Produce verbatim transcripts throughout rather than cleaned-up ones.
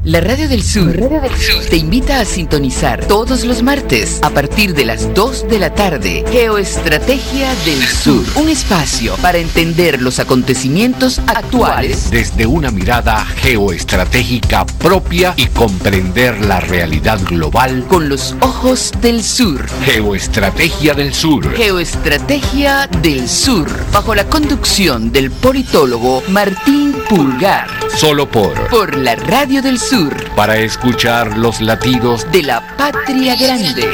La Radio del Sur, Radio del Sur te invita a sintonizar todos los martes a partir de las dos de la tarde. Geoestrategia del Sur, un espacio para entender los acontecimientos actuales desde una mirada geoestratégica propia y comprender la realidad global con los ojos del sur. Geoestrategia del Sur. Geoestrategia del Sur, bajo la conducción del politólogo Martín Pulgar. Solo por Por la Radio del Sur. Para escuchar los latidos de la patria grande.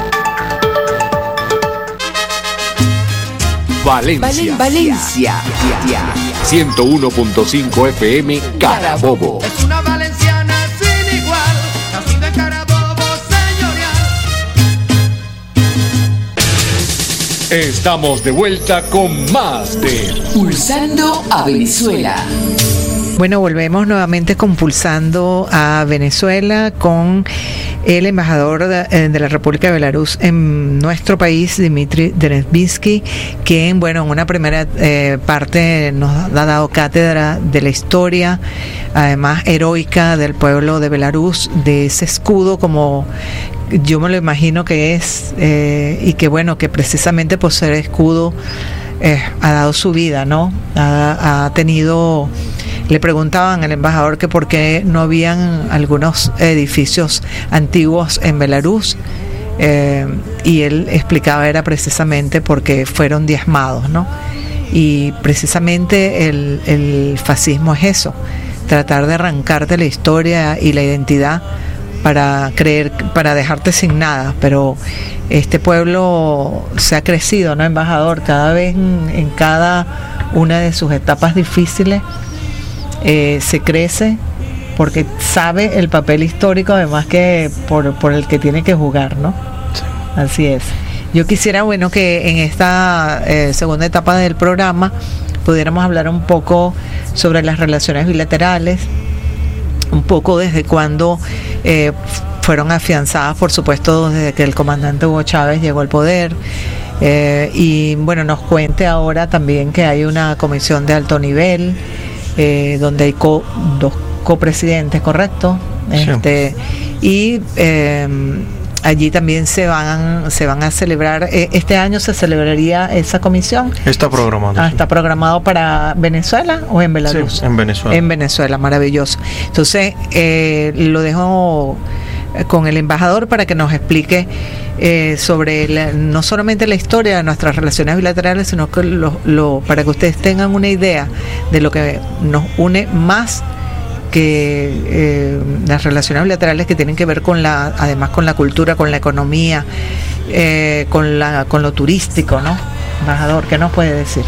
Valencia. Valen, Valencia. ciento uno punto cinco F M Carabobo. Es una valenciana sin igual, nacida en Carabobo, señorial. Estamos de vuelta con más de Pulsando a Venezuela. Bueno, volvemos nuevamente con Pulsando a Venezuela con el embajador de, de la República de Belarus en nuestro país, Dmitry Derevsky, quien, bueno, en una primera eh, parte nos ha dado cátedra de la historia, además heroica del pueblo de Belarus, de ese escudo como yo me lo imagino que es, eh, y que, bueno, que precisamente por ser escudo eh, ha dado su vida, ¿no? Ha, ha tenido... Le preguntaban al embajador que por qué no habían algunos edificios antiguos en Belarus, eh, y él explicaba era precisamente porque fueron diezmados, ¿no? Y precisamente el, el fascismo es eso, tratar de arrancarte la historia y la identidad para creer, para dejarte sin nada. Pero este pueblo se ha crecido, ¿no, embajador? Cada vez en, en cada una de sus etapas difíciles Eh, se crece porque sabe el papel histórico, además que por, por el que tiene que jugar, ¿no? Sí. Así es. Yo quisiera, bueno, que en esta eh, segunda etapa del programa pudiéramos hablar un poco sobre las relaciones bilaterales, un poco desde cuando eh, fueron afianzadas, por supuesto, desde que el comandante Hugo Chávez llegó al poder. Eh, y bueno, nos cuente ahora también que hay una comisión de alto nivel, Eh, donde hay co, dos copresidentes, ¿correcto? Sí. Este, y eh, allí también se van se van a celebrar, eh, este año se celebraría esa comisión. Está programado. Ah, sí. ¿Está programado para Venezuela o en Belarus? Sí, en Venezuela. En Venezuela, maravilloso. Entonces, eh, lo dejo con el embajador para que nos explique eh, sobre la, no solamente la historia de nuestras relaciones bilaterales, sino que lo, lo, para que ustedes tengan una idea de lo que nos une más que eh, las relaciones bilaterales que tienen que ver con la, además con la cultura, con la economía, eh, con la, con lo turístico, ¿no? Embajador, ¿qué nos puede decir?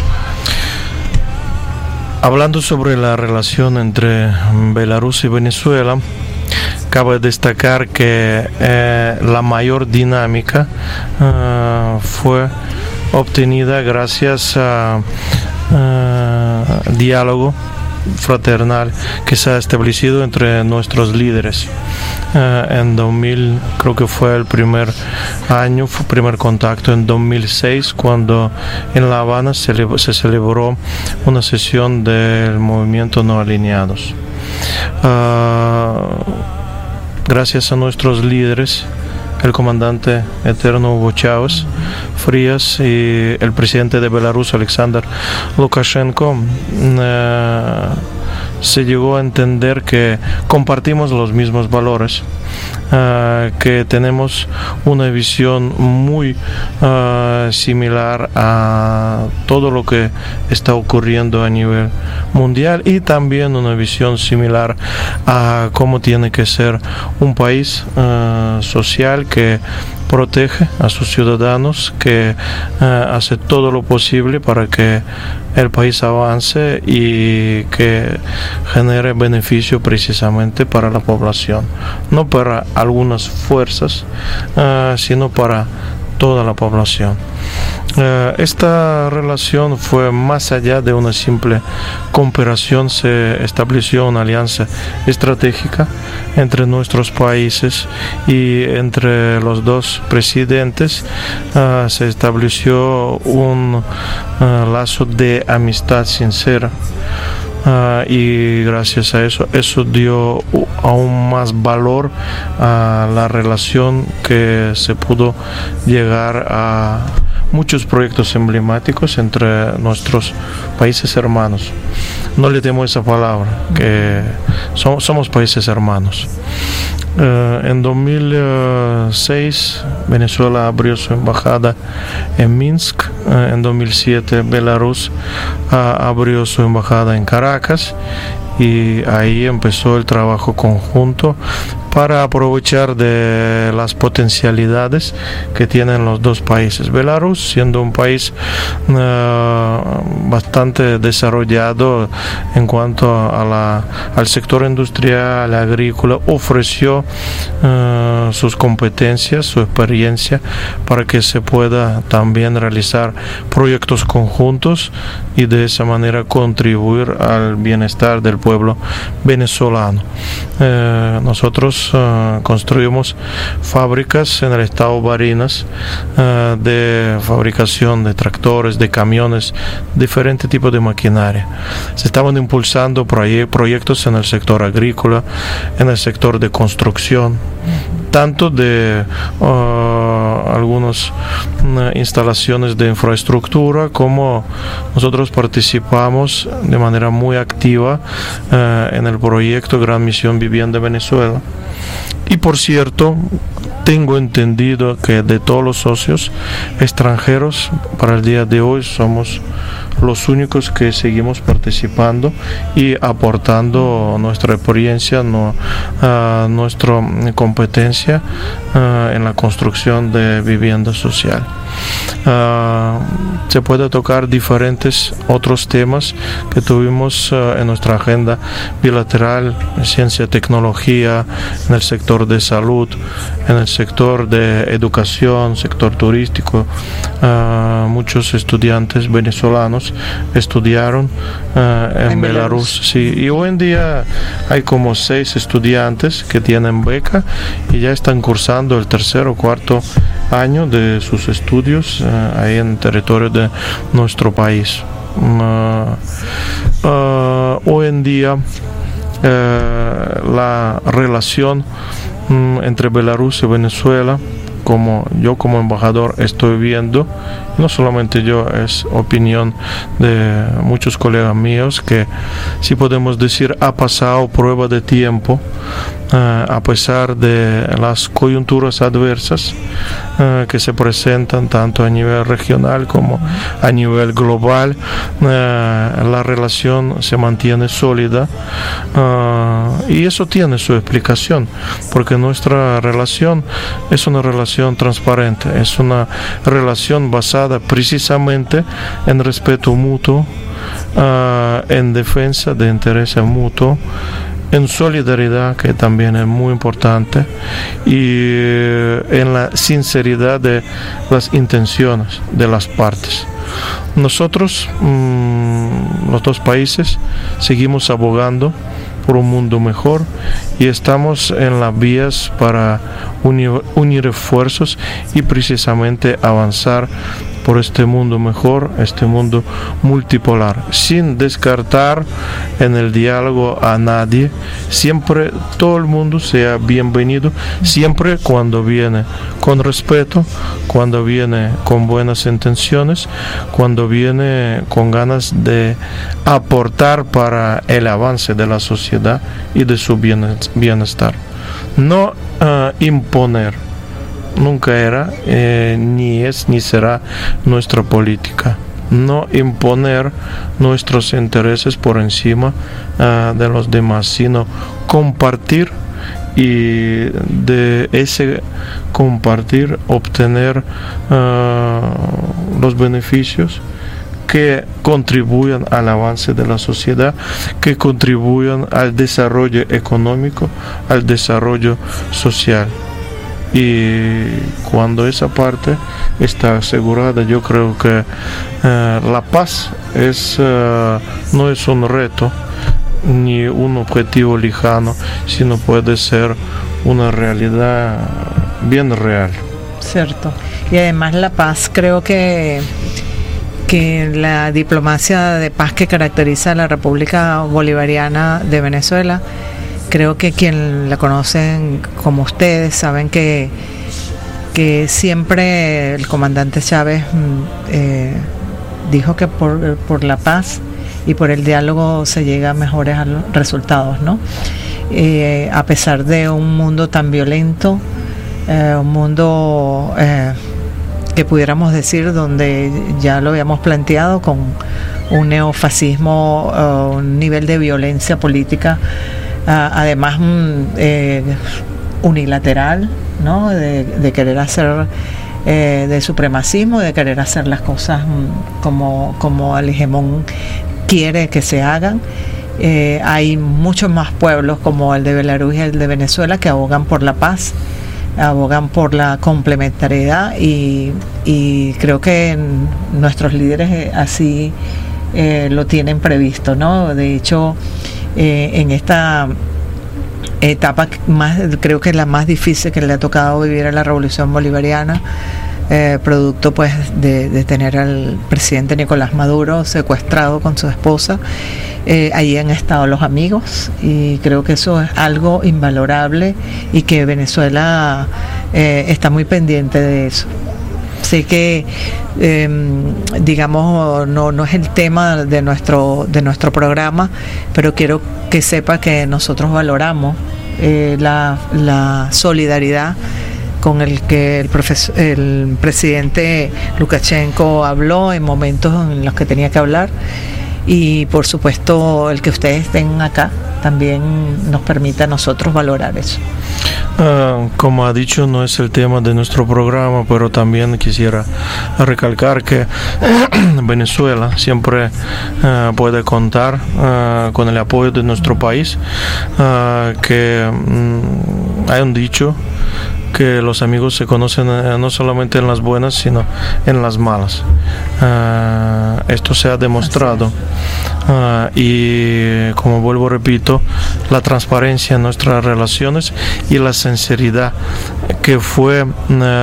Hablando sobre la relación entre Belarus y Venezuela, cabe destacar que eh, la mayor dinámica uh, fue obtenida gracias a uh, diálogo fraternal que se ha establecido entre nuestros líderes. Uh, en dos mil, creo que fue el primer año, fue primer contacto en dos mil seis, cuando en La Habana se, se celebró una sesión del movimiento No Alineados. Uh, Gracias a nuestros líderes, el comandante eterno Hugo Chávez Frías y el presidente de Belarus, Alexander Lukashenko, eh, se llegó a entender que compartimos los mismos valores, uh, que tenemos una visión muy uh, similar a todo lo que está ocurriendo a nivel mundial, y también una visión similar a cómo tiene que ser un país uh, social que protege a sus ciudadanos, que uh, hace todo lo posible para que el país avance y que genere beneficio precisamente para la población, no para algunas fuerzas, uh, sino para toda la población. Uh, esta relación fue más allá de una simple cooperación, se estableció una alianza estratégica entre nuestros países y entre los dos presidentes. Uh, se estableció un uh, lazo de amistad sincera. uh, y gracias a eso, eso dio aún más valor a la relación que se pudo llegar a muchos proyectos emblemáticos entre nuestros países hermanos. No le temo esa palabra, que somos, somos países hermanos. Uh, en dos mil seis Venezuela abrió su embajada en Minsk. Uh, en dos mil siete Belarus uh, abrió su embajada en Caracas, y ahí empezó el trabajo conjunto para aprovechar de las potencialidades que tienen los dos países. Belarus, siendo un país uh, bastante desarrollado en cuanto a la, al sector industrial, agrícola, ofreció uh, sus competencias, su experiencia, para que se pueda también realizar proyectos conjuntos y de esa manera contribuir al bienestar del pueblo venezolano. Uh, nosotros Uh, construimos fábricas en el estado Barinas uh, de fabricación de tractores, de camiones, diferentes tipos de maquinaria. Se estaban impulsando proye- proyectos en el sector agrícola, en el sector de construcción, tanto de uh, algunas uh, instalaciones de infraestructura, como nosotros participamos de manera muy activa uh, en el proyecto Gran Misión Vivienda Venezuela. Y por cierto, tengo entendido que de todos los socios extranjeros, para el día de hoy somos los únicos que seguimos participando y aportando nuestra experiencia, no, uh, nuestra competencia uh, en la construcción de vivienda social. Uh, se puede tocar diferentes otros temas que tuvimos uh, en nuestra agenda bilateral: ciencia, tecnología, en el sector de salud, en el sector de educación, sector turístico. Uh, muchos estudiantes venezolanos estudiaron uh, en, en Belarus, Belarus. Sí, y hoy en día hay como seis estudiantes que tienen beca y ya están cursando el tercer o cuarto año de sus estudios uh, ahí en el territorio de nuestro país. Uh, uh, hoy en día uh, la relación um, entre Belarus y Venezuela, como yo como embajador estoy viendo, no solamente yo, es opinión de muchos colegas míos, que si podemos decir ha pasado prueba de tiempo, uh, a pesar de las coyunturas adversas uh, que se presentan tanto a nivel regional como a nivel global. Uh, la relación se mantiene sólida, uh, y eso tiene su explicación, porque nuestra relación es una relación transparente, es una relación basada precisamente en respeto mutuo, uh, en defensa de intereses mutuos, en solidaridad, que también es muy importante, y en la sinceridad de las intenciones de las partes. Nosotros, mmm, los dos países, seguimos abogando por un mundo mejor y estamos en las vías para unir, unir esfuerzos y precisamente avanzar por este mundo mejor, este mundo multipolar, sin descartar en el diálogo a nadie. Siempre todo el mundo sea bienvenido, siempre cuando viene con respeto, cuando viene con buenas intenciones, cuando viene con ganas de aportar para el avance de la sociedad y de su bienestar. No uh, imponer. Nunca era, eh, ni es, ni será nuestra política. No imponer nuestros intereses por encima uh, de los demás, sino compartir, y de ese compartir obtener uh, los beneficios que contribuyan al avance de la sociedad, que contribuyan al desarrollo económico, al desarrollo social. Y cuando esa parte está asegurada, yo creo que uh, la paz es, uh, no es un reto ni un objetivo lejano, sino puede ser una realidad bien real. Cierto. Y además la paz creo que que la diplomacia de paz que caracteriza a la República Bolivariana de Venezuela, creo que quien la conocen como ustedes saben que, que siempre el comandante Chávez eh, dijo que por, por la paz y por el diálogo se llega a mejores resultados, ¿no? Eh, a pesar de un mundo tan violento, eh, un mundo eh, que pudiéramos decir donde ya lo habíamos planteado con un neofascismo, uh, un nivel de violencia política, uh, además eh, unilateral, ¿no? de, de querer hacer eh, de supremacismo, de querer hacer las cosas como, como el hegemón quiere que se hagan. Eh, hay muchos más pueblos como el de Belarus y el de Venezuela que abogan por la paz, abogan por la complementariedad y, y creo que nuestros líderes así eh, lo tienen previsto, ¿no? De hecho, eh, en esta etapa más, creo que es la más difícil que le ha tocado vivir a la Revolución Bolivariana, eh, producto pues de, de tener al presidente Nicolás Maduro secuestrado con su esposa. Eh, ahí han estado los amigos y creo que eso es algo invalorable y que Venezuela eh, está muy pendiente de eso. Sé que eh, digamos no, no es el tema de nuestro, de nuestro programa, pero quiero que sepa que nosotros valoramos eh, la, la solidaridad con el que el, profesor, el presidente Lukashenko habló en momentos en los que tenía que hablar. Y por supuesto el que ustedes estén acá también nos permite a nosotros valorar eso. Uh, como ha dicho, no es el tema de nuestro programa, pero también quisiera recalcar que Venezuela siempre uh, puede contar uh, con el apoyo de nuestro país, uh, que um, hay un dicho que los amigos se conocen eh, no solamente en las buenas, sino en las malas. Uh, esto se ha demostrado. Uh, y como vuelvo repito, la transparencia en nuestras relaciones y la sinceridad que fue uh,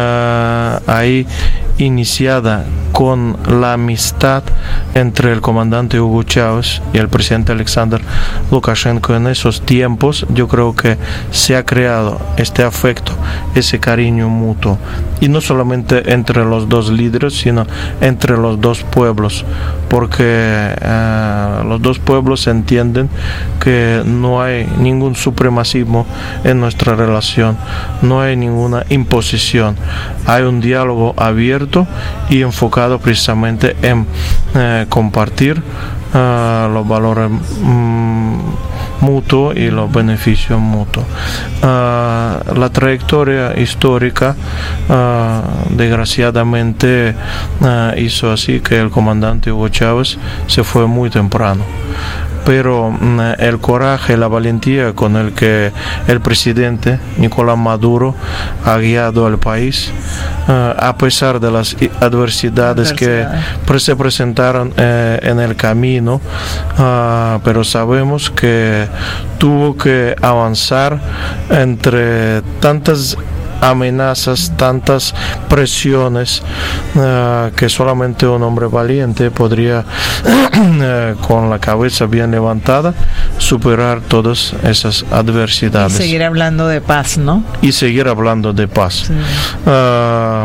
ahí iniciada con la amistad entre el comandante Hugo Chávez y el presidente Alexander Lukashenko en esos tiempos, yo creo que se ha creado este afecto, ese cariño mutuo, y no solamente entre los dos líderes, sino entre los dos pueblos, porque uh, los dos pueblos entienden que no hay ningún supremacismo en nuestra relación, no hay ninguna imposición, hay un diálogo abierto y enfocado precisamente en eh, compartir uh, los valores um, mutuos y los beneficios mutuos. Uh, la trayectoria histórica uh, desgraciadamente uh, hizo así que el comandante Hugo Chávez se fue muy temprano. Pero el coraje, la valentía con el que el presidente Nicolás Maduro ha guiado al país, uh, a pesar de las adversidades que se presentaron uh, en el camino, uh, pero sabemos que tuvo que avanzar entre tantas amenazas, tantas presiones, uh, que solamente un hombre valiente podría, uh, con la cabeza bien levantada, superar todas esas adversidades. Y seguir hablando de paz, ¿no? Y seguir hablando de paz. Sí. Uh,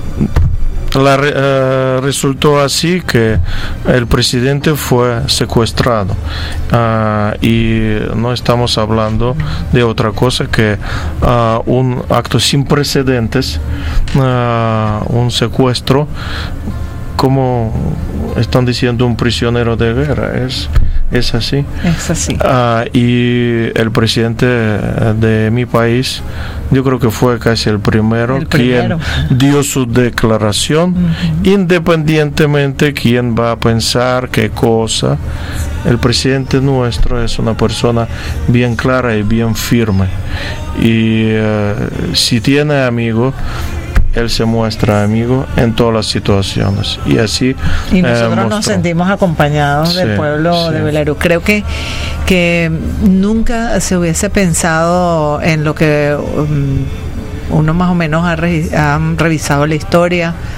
La, uh, resultó así que el presidente fue secuestrado uh, y no estamos hablando de otra cosa que uh, un acto sin precedentes, uh, un secuestro, como están diciendo, un prisionero de guerra. Es, es así. Es así. Uh, y el presidente de mi país, yo creo que fue casi el primero, el primero. quien dio su declaración, uh-huh. independientemente quién va a pensar qué cosa. El presidente nuestro es una persona bien clara y bien firme. Y uh, si tiene amigos, él se muestra amigo en todas las situaciones y así y nosotros eh, nos sentimos acompañados sí, del pueblo sí. de Belarus. Creo que que nunca se hubiese pensado en lo que um, uno más o menos ha, re, ha revisado la historia,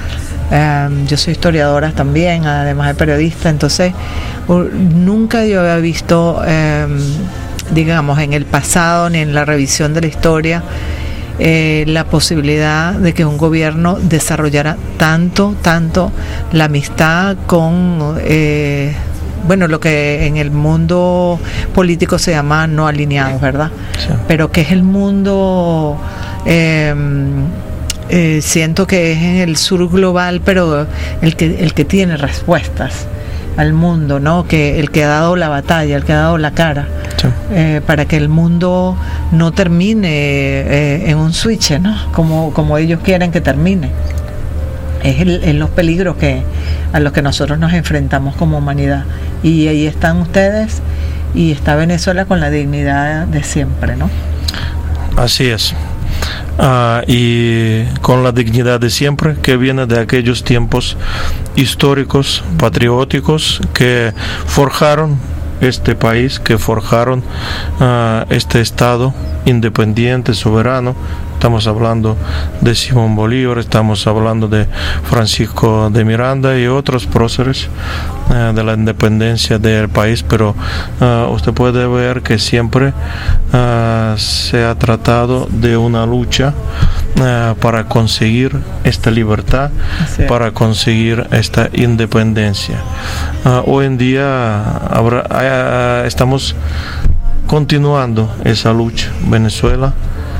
Um, yo soy historiadora también, además de periodista, entonces uh, nunca yo había visto, um, digamos, en el pasado ni en la revisión de la historia, eh, la posibilidad de que un gobierno desarrollara tanto, tanto la amistad con... Eh, bueno, lo que en el mundo político se llama no alineados, ¿verdad? Sí. Pero que es el mundo, eh, eh, siento que es en el sur global, pero el que, el que tiene respuestas al mundo, ¿no? Que el que ha dado la batalla, el que ha dado la cara, sí. eh, para que el mundo no termine eh, en un switch, ¿no? Como, como ellos quieren que termine. Es, el, es los peligros que a los que nosotros nos enfrentamos como humanidad, y ahí están ustedes y está Venezuela con la dignidad de siempre, ¿no? Así es. Uh, y con la dignidad de siempre que viene de aquellos tiempos históricos, patrióticos, que forjaron este país, que forjaron uh, este Estado independiente, soberano. Estamos hablando de Simón Bolívar, estamos hablando de Francisco de Miranda y otros próceres uh, de la independencia del país, pero uh, usted puede ver que siempre uh, se ha tratado de una lucha uh, para conseguir esta libertad, sí. para conseguir esta independencia. Uh, hoy en día habrá, uh, estamos continuando esa lucha. Venezuela,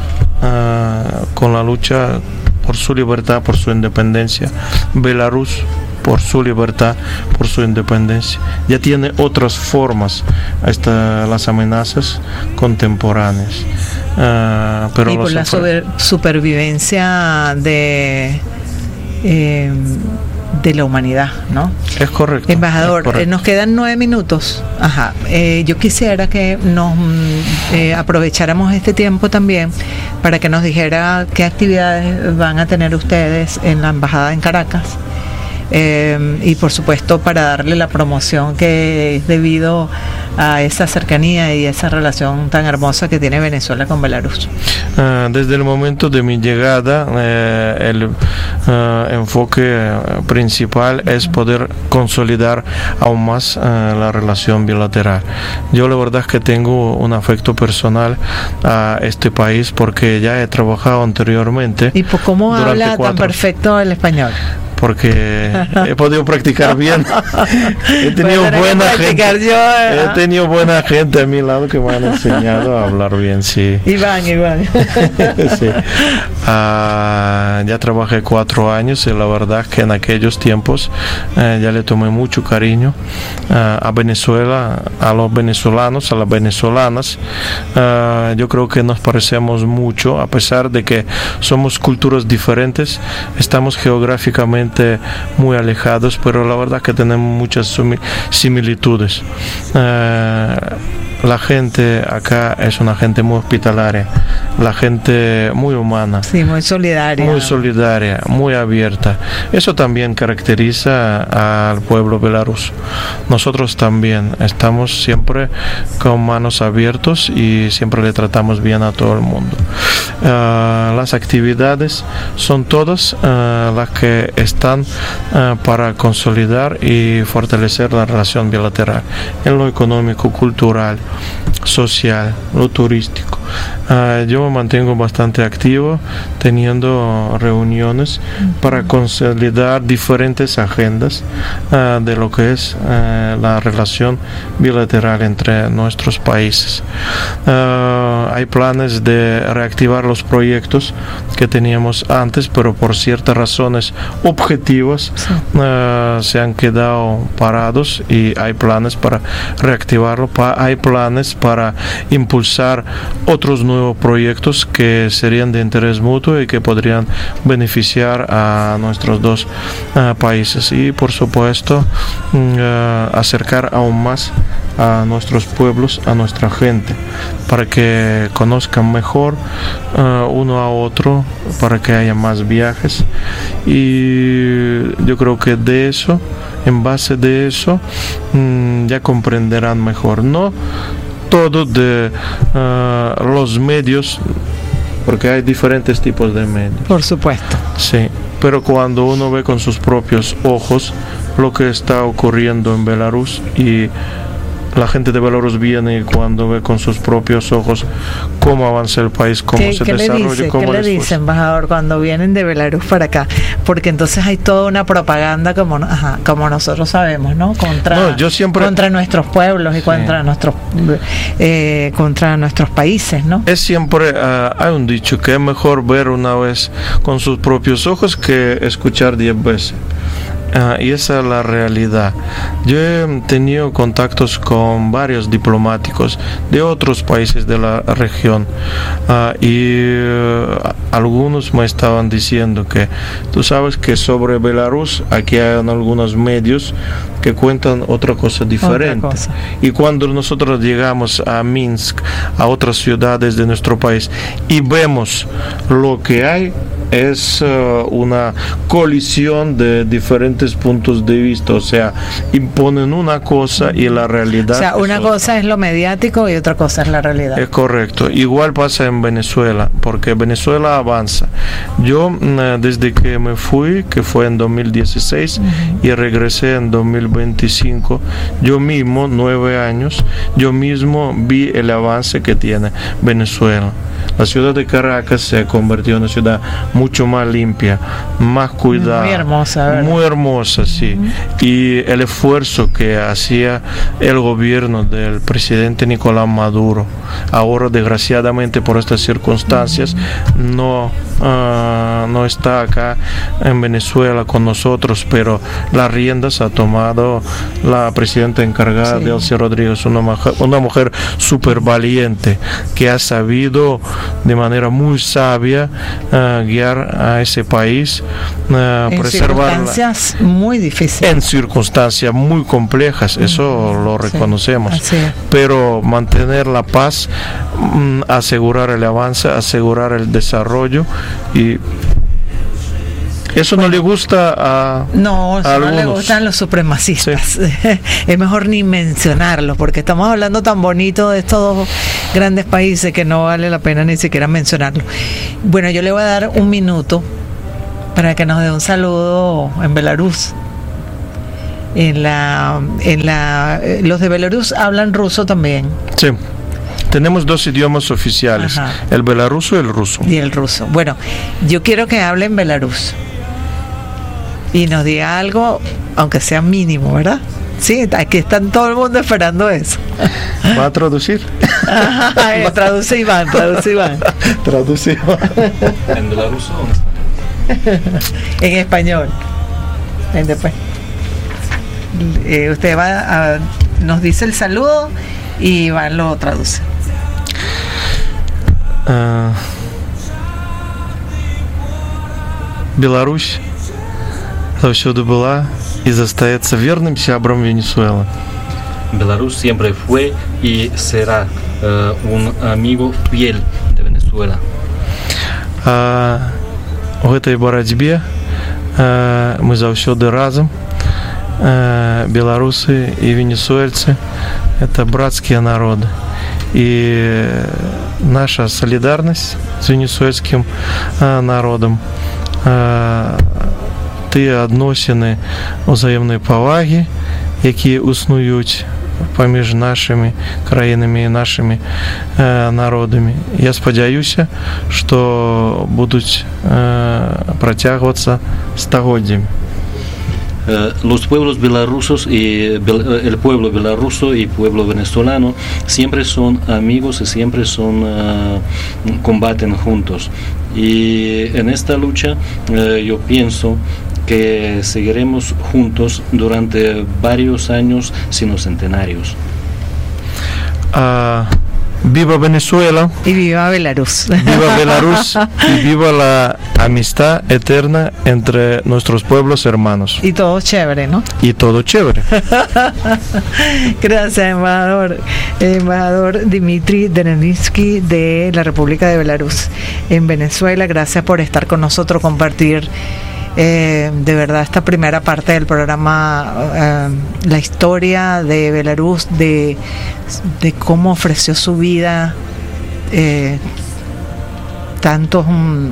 Uh, con la lucha por su libertad, por su independencia. Belarus, por su libertad, por su independencia. Ya tiene otras formas hasta las amenazas contemporáneas. Uh, pero y por la super, supervivencia de... Eh, de la humanidad, ¿no? Es correcto. Embajador, es correcto. Eh, nos quedan nueve minutos. Ajá. Eh, yo quisiera que nos eh, aprovecháramos este tiempo también para que nos dijera qué actividades van a tener ustedes en la embajada en Caracas. Eh, y por supuesto para darle la promoción que es debido a esa cercanía y esa relación tan hermosa que tiene Venezuela con Belarus. Uh, desde el momento de mi llegada, eh, el uh, enfoque principal es poder consolidar aún más uh, la relación bilateral. Yo la verdad es que tengo un afecto personal a este país porque ya he trabajado anteriormente. ¿Y por cómo habla cuatro... tan perfecto el español? Porque he podido practicar bien. He tenido buena gente. Yo, he tenido buena gente a mi lado que me han enseñado a hablar bien, sí. Iván, Iván. Sí. Uh, ya trabajé cuatro años y la verdad que en aquellos tiempos uh, ya le tomé mucho cariño uh, a Venezuela, a los venezolanos, a las venezolanas. Uh, yo creo que nos parecemos mucho, a pesar de que somos culturas diferentes, estamos geográficamente muy alejados, pero la verdad que tenemos muchas similitudes. Uh, la gente acá es una gente muy hospitalaria, la gente muy humana, sí, muy solidaria, muy solidaria, muy abierta. Eso también caracteriza al pueblo belarus. Nosotros también estamos siempre con manos abiertas y siempre le tratamos bien a todo el mundo. Uh, las actividades son todas uh, las que están uh, para consolidar y fortalecer la relación bilateral en lo económico, cultural, social, lo turístico. Uh, yo me mantengo bastante activo teniendo reuniones para consolidar diferentes agendas uh, de lo que es uh, la relación bilateral entre nuestros países. Uh, hay planes de reactivar los proyectos que teníamos antes, pero por ciertas razones objetivas sí. uh, se han quedado parados y hay planes para reactivarlo. Pa- hay planes para impulsar otros nuevos proyectos que serían de interés mutuo y que podrían beneficiar a nuestros dos uh, países y por supuesto uh, acercar aún más a nuestros pueblos, a nuestra gente, para que conozcan mejor uh, uno a otro, para que haya más viajes. Y yo creo que de eso, en base de eso, um, ya comprenderán mejor. No todo de uh, los medios porque hay diferentes tipos de medios. Por supuesto. Sí, pero cuando uno ve con sus propios ojos lo que está ocurriendo en Belarus, y la gente de Belarus viene y cuando ve con sus propios ojos cómo avanza el país, cómo ¿Qué, se ¿qué desarrolla, le dice? cómo ¿Qué le les dice, gusta. embajador, cuando vienen de Belarus para acá? Porque entonces hay toda una propaganda como, ajá, como nosotros sabemos, ¿no? Contra, No, yo siempre- contra nuestros pueblos y Sí. contra nuestros eh, contra nuestros países, ¿no? Es siempre, uh, hay un dicho que es mejor ver una vez con sus propios ojos que escuchar diez veces. Uh, y esa es la realidad. Yo he tenido contactos con varios diplomáticos de otros países de la región, uh, y uh, algunos me estaban diciendo que tú sabes que sobre Belarus aquí hay algunos medios que cuentan otra cosa diferente. Otra cosa. Y cuando nosotros llegamos a Minsk, a otras ciudades de nuestro país, y vemos lo que hay, es uh, una colisión de diferentes puntos de vista, o sea, imponen una cosa y la realidad. O sea, una es otra. cosa es lo mediático y otra cosa es la realidad. Es correcto. Igual pasa en Venezuela, porque Venezuela avanza. Yo, mm, desde que me fui, que fue en dos mil dieciséis, uh-huh, y regresé en dos mil veinticinco, yo mismo, nueve años, yo mismo vi el avance que tiene Venezuela. La ciudad de Caracas se convirtió en una ciudad mucho más limpia, más cuidada. Muy hermosa, ¿verdad? Muy hermosa, sí. Uh-huh. Y el esfuerzo que hacía el gobierno del presidente Nicolás Maduro, ahora desgraciadamente por estas circunstancias, uh-huh, no, uh, no está acá en Venezuela con nosotros, pero las riendas ha tomado la presidenta encargada, sí, Delcy Rodríguez, una mujer, una mujer súper valiente que ha sabido de manera muy sabia uh, guiar a ese país, uh, en circunstancias muy difíciles, en circunstancias muy complejas, eso lo reconocemos, sí, pero mantener la paz, um, asegurar el avance, asegurar el desarrollo, y eso bueno, no le gusta a no, eso a no algunos. le gustan los supremacistas. Sí. Es mejor ni mencionarlos, porque estamos hablando tan bonito de estos dos grandes países que no vale la pena ni siquiera mencionarlos. Bueno, yo le voy a dar un minuto para que nos dé un saludo en Belarus. En la, en la, los de Belarus hablan ruso también. Sí. Tenemos dos idiomas oficiales, ajá, el belaruso y el ruso. Y el ruso. Bueno, yo quiero que hable en Belarus y nos diga algo, aunque sea mínimo, ¿verdad? Sí, aquí están todo el mundo esperando eso. ¿Va a traducir? Ajá, eh, traduce Iván, traduce Iván. Traduce Iván. ¿En belaruso o en español? En español. Vente, pues. Eh, usted va a, nos dice el saludo y Iván lo traduce. Uh, Беларусь заўсёды была и застаецца верным сябрам Венесуэлы. Belarus siempre fue y será uh, un amigo fiel de Venezuela. А у гэтай барацьбе uh, мы заўсёды разам. Uh, беларусы и венесуэльцы — это братские народы. И наша солидарность с венесуэльским uh, народом, uh, тыя адносіны ўзаемнай павагі, якія існуюць паміж нашымі краінамі і нашымі э, народамі. Я спадзяюся, што будуць э, працягвацца стагоддзямі. Uh, los pueblos belarusos y bel, el pueblo belaruso y pueblo venezolano siempre son amigos y siempre son uh, combaten juntos, y en esta lucha uh, yo pienso que seguiremos juntos durante varios años, sino centenarios. Uh, ¡Viva Venezuela! Y viva Belarus. ¡Viva Belarus! Y viva la amistad eterna entre nuestros pueblos hermanos. Y todo chévere, ¿no? Y todo chévere. Gracias, embajador. Embajador Dmitry Derevitsky de la República de Belarus en Venezuela. Gracias por estar con nosotros, compartir Eh, de verdad esta primera parte del programa, eh, la historia de Belarus, de, de cómo ofreció su vida, eh, tantos um,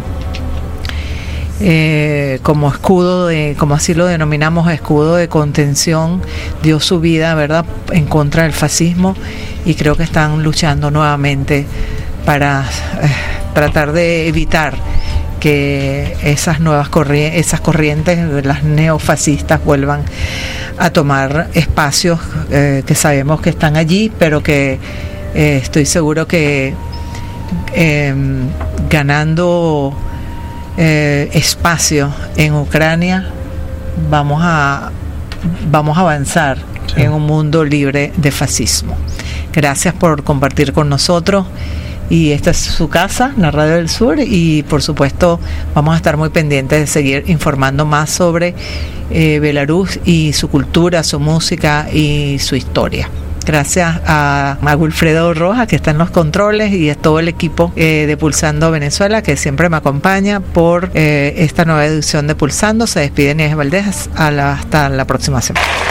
eh, como escudo de, como así lo denominamos, escudo de contención, dio su vida, ¿verdad?, en contra del fascismo, y creo que están luchando nuevamente para eh, tratar de evitar que esas nuevas corrientes, esas corrientes, las neofascistas, vuelvan a tomar espacios eh, que sabemos que están allí, pero que eh, estoy seguro que eh, ganando eh, espacio en Ucrania vamos a vamos a avanzar, sí, en un mundo libre de fascismo. Gracias por compartir con nosotros. Y esta es su casa, la Radio del Sur, y por supuesto vamos a estar muy pendientes de seguir informando más sobre eh, Belarus y su cultura, su música y su historia. Gracias a, a Wilfredo Rojas, que está en los controles, y a todo el equipo eh, de Pulsando Venezuela, que siempre me acompaña por eh, esta nueva edición de Pulsando. Se despide Nieves Valdés. A la, hasta la próxima semana.